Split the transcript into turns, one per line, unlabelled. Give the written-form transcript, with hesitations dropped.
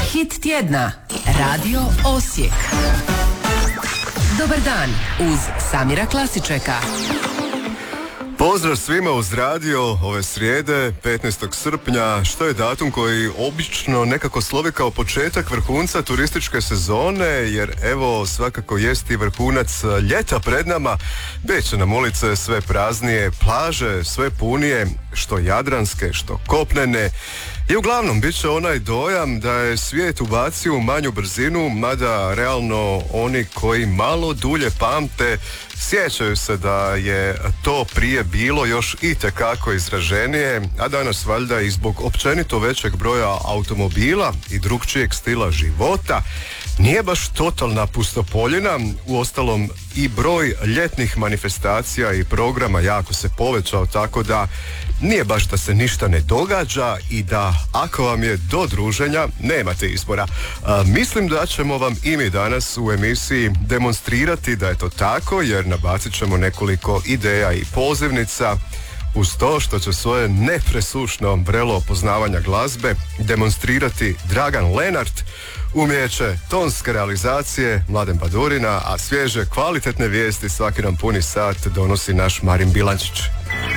Hit tjedna. Radio Osijek. Dobar dan uz Samira Klasičeka.
Pozdrav svima uz radio ove srijede, 15. srpnja, što je datum koji obično nekako slovi kao početak vrhunca turističke sezone, jer evo svakako jest i vrhunac ljeta pred nama. Bit će nam ulice sve praznije, plaže sve punije, što jadranske, što kopnene. I uglavnom bit će onaj dojam da je svijet ubacio u manju brzinu, mada realno oni koji malo dulje pamte sjećaju se da je to prije bilo još itekako izraženije, a danas valjda i zbog općenito većeg broja automobila i drukčijeg stila života nije baš totalna pustopoljina. Uostalom i broj ljetnih manifestacija i programa jako se povećao, tako da nije baš da se ništa ne događa i da ako vam je do druženja nemate izbora. Mislim da ćemo vam i mi danas u emisiji demonstrirati da je to tako, jer nabacit ćemo nekoliko ideja i pozivnica uz to što će svoje nepresušno vrelo poznavanja glazbe demonstrirati Dragan Lenart, umijeće tonske realizacije Mladen Badurina, a svježe kvalitetne vijesti svaki nam puni sat donosi naš Marin Bilančić.